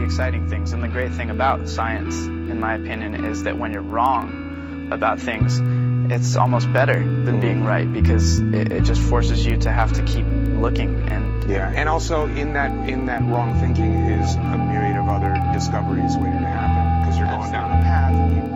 the exciting things. And the great thing about science, in my opinion, is that when you're wrong about things, it's almost better than being right, because it just forces you to have to keep looking. And also in that wrong thinking is a myriad of other discoveries waiting to happen, because you're going down a path.